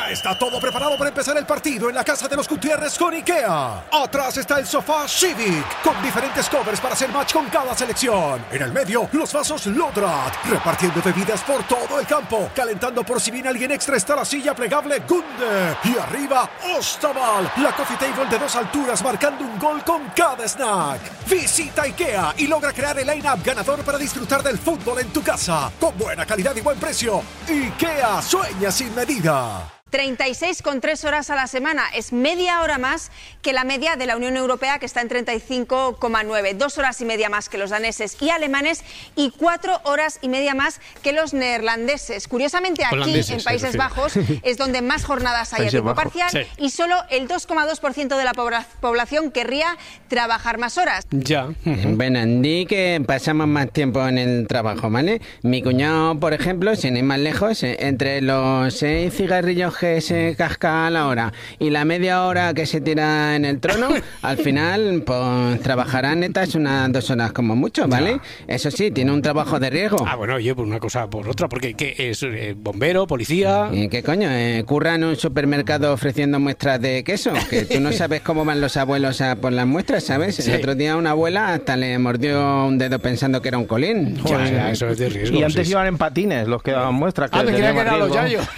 Ya está todo preparado para empezar el partido en la casa de los Gutiérrez con IKEA. Atrás está el sofá Civic, con diferentes covers para hacer match con cada selección. En el medio, los vasos Lodrat, repartiendo bebidas por todo el campo. Calentando por si viene alguien extra está la silla plegable Gunde. Y arriba, Ostaval, la coffee table de 2 alturas marcando un gol con cada snack. Visita IKEA y logra crear el line-up ganador para disfrutar del fútbol en tu casa. Con buena calidad y buen precio. IKEA, sueña sin medida. 36,3 horas a la semana, es media hora más que la media de la Unión Europea, que está en 35,9, 2 horas y media más que los daneses y alemanes y 4 horas y media más que los neerlandeses. Curiosamente aquí en Países Bajos es donde más jornadas hay a tiempo parcial y solo el 2,2% de la población querría trabajar más horas. Ya. Bueno, di que pasamos más tiempo en el trabajo, ¿vale? Mi cuñado, por ejemplo, sin ir más lejos, entre los 6 cigarrillos que se casca a la hora y la media hora que se tira en el trono, al final pues trabajará netas unas 2 horas como mucho, ¿vale? Eso sí, tiene un trabajo de riesgo. Bueno, oye, por una cosa por otra, porque ¿qué es? ¿Bombero, policía? ¿Qué coño? ¿Curra en un supermercado ofreciendo muestras de queso? Que tú no sabes cómo van los abuelos a por las muestras, ¿sabes? Sí. El otro día una abuela hasta le mordió un dedo pensando que era un colín. Ya, eso es de riesgo. Y antes iban en patines los que daban muestras. Me creía que eran los yayos.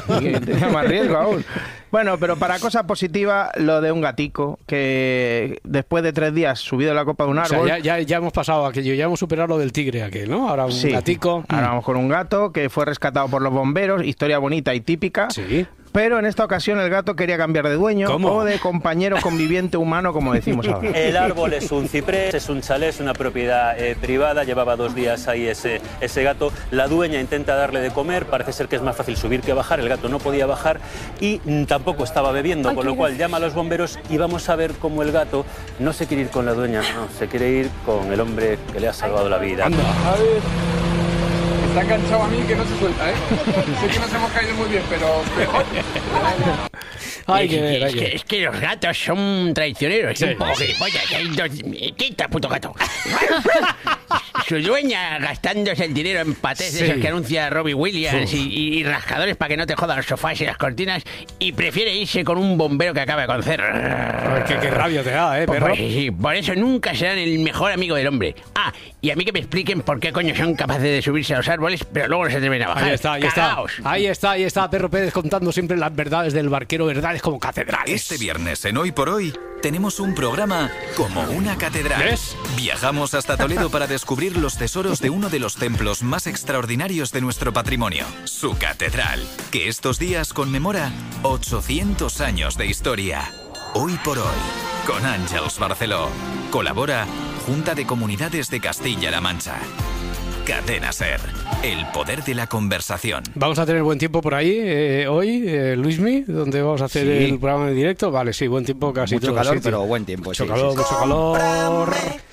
Más riesgo aún. Bueno, pero para cosa positiva, lo de un gatico que después de 3 días subido a la copa de un árbol. O sea, ya hemos pasado aquello, ya hemos superado lo del tigre aquel, ¿no? Ahora un gatico. Ahora vamos con un gato que fue rescatado por los bomberos, historia bonita y típica. Sí. Pero en esta ocasión el gato quería cambiar de dueño. ¿Cómo? O de compañero conviviente humano, como decimos ahora. El árbol es un ciprés, es un chalet, es una propiedad privada. Llevaba 2 días ahí ese gato. La dueña intenta darle de comer. Parece ser que es más fácil subir que bajar. El gato no podía bajar y tampoco estaba bebiendo, con lo cual llama a los bomberos y vamos a ver cómo el gato no se quiere ir con la dueña, no, se quiere ir con el hombre que le ha salvado la vida. Anda. A ver, está enganchado a mí que no se suelta, ¿eh? Sé que nos hemos caído muy bien, pero... Es que los gatos son traicioneros. Un poco gilipollas. Quita, puto gato. Su dueña gastándose el dinero en patés de esos que anuncia Robbie Williams y rascadores para que no te jodan los sofás y las cortinas, y prefiere irse con un bombero que acaba de conocer. Qué rabia te da, perro. Pues, sí, por eso nunca serán el mejor amigo del hombre. Y a mí que me expliquen por qué coño son capaces de subirse a los árboles, pero luego no se atreven a bajar. Ahí está, Perro Pérez contando siempre las verdades del barquero, verdades como catedrales. Este viernes en Hoy por Hoy tenemos un programa como una catedral. ¿Ves? Viajamos hasta Toledo para descubrir los tesoros de uno de los templos más extraordinarios de nuestro patrimonio, su catedral, que estos días conmemora 800 años de historia. Hoy por Hoy, con Àngels Barceló. Colabora Junta de Comunidades de Castilla-La Mancha. Cadena SER, el poder de la conversación. Vamos a tener buen tiempo por ahí hoy, Luismi, donde vamos a hacer el programa en directo. Vale, sí, buen tiempo casi mucho todo. Calor, sí, pero buen tiempo. Mucho calor.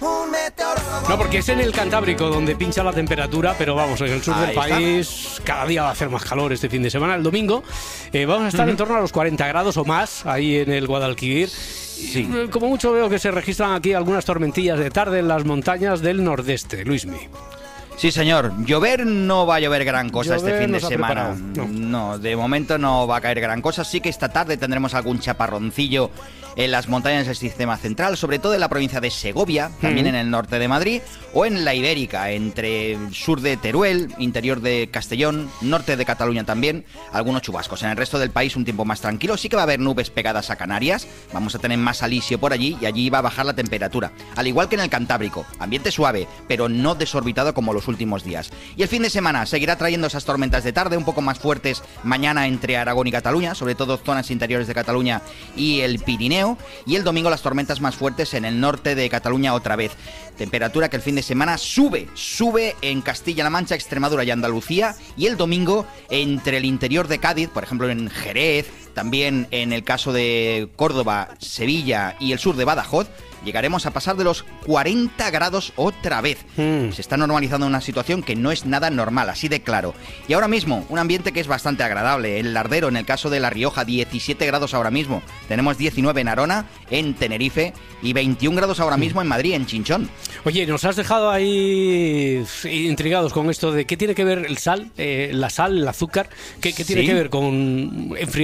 No, porque es en el Cantábrico donde pincha la temperatura, pero vamos, en el sur del país cada día va a hacer más calor este fin de semana. El domingo vamos a estar en torno a los 40 grados o más ahí en el Guadalquivir. Sí. Como mucho veo que se registran aquí algunas tormentillas de tarde en las montañas del nordeste, Luismi. Sí, señor. Llover no va a llover gran cosa este fin de semana. No, de momento no va a caer gran cosa. Sí que esta tarde tendremos algún chaparroncillo en las montañas del sistema central, sobre todo en la provincia de Segovia, también en el norte de Madrid, o en la Ibérica, entre el sur de Teruel, interior de Castellón, norte de Cataluña también, algunos chubascos. En el resto del país un tiempo más tranquilo. Sí que va a haber nubes pegadas a Canarias, vamos a tener más alisio por allí y allí va a bajar la temperatura. Al igual que en el Cantábrico, ambiente suave, pero no desorbitado como los últimos días. Y el fin de semana seguirá trayendo esas tormentas de tarde un poco más fuertes mañana entre Aragón y Cataluña, sobre todo zonas interiores de Cataluña y el Pirineo, y el domingo las tormentas más fuertes en el norte de Cataluña otra vez. Temperatura que el fin de semana sube en Castilla-La Mancha, Extremadura y Andalucía, y el domingo entre el interior de Cádiz, por ejemplo en Jerez, también en el caso de Córdoba, Sevilla y el sur de Badajoz, llegaremos a pasar de los 40 grados otra vez. Se está normalizando una situación que no es nada normal, así de claro. Y ahora mismo, un ambiente que es bastante agradable. El Lardero, en el caso de La Rioja, 17 grados ahora mismo. Tenemos 19 en Arona, en Tenerife, y 21 grados ahora mismo en Madrid, en Chinchón. Oye, nos has dejado ahí intrigados con esto de qué tiene que ver el sal, la sal, el azúcar, qué tiene que ver con enfriar